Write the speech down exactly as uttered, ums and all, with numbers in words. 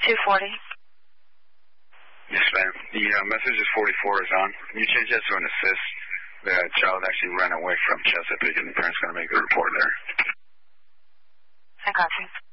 two forty. Yes, ma'am. The uh, message is forty-four is on. Can you change that to an assist? The child actually ran away from Chesapeake, and the parents going to make a report there. I got you.